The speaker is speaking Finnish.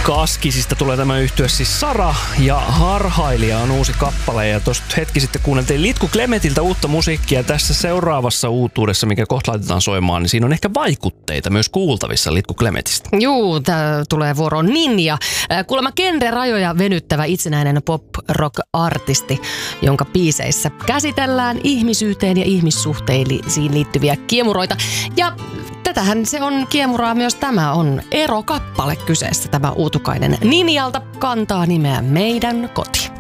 Kaskisista tulee tämä yhtye siis Sara ja Harhailija on uusi kappale ja tuosta hetki sitten kuunneltiin Litku Klemetiltä uutta musiikkia. Tässä seuraavassa uutuudessa, mikä kohta laitetaan soimaan, niin siinä on ehkä vaikutteita myös kuultavissa Litku Klemetistä. Juu, tää tulee vuoroon Ninja. Kuulemma genre-rajoja venyttävä itsenäinen pop-rock-artisti, jonka biiseissä käsitellään ihmisyyteen ja ihmissuhteisiin liittyviä kiemuroita. Ja tätähän se on kiemuraa myös tämä on erokappale kyseessä. Tämä uutukainen Ninjalta kantaa nimeä Meidän koti.